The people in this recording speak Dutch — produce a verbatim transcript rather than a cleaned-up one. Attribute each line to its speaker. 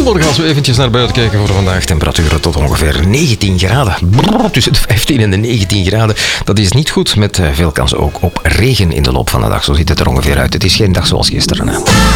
Speaker 1: Goedemorgen, als we eventjes naar buiten kijken voor vandaag. Temperaturen tot ongeveer negentien graden. Brrr, tussen de vijftien en de negentien graden. Dat is niet goed, met veel kans ook op regen in de loop van de dag. Zo ziet het er ongeveer uit. Het is geen dag zoals gisteren. Hè.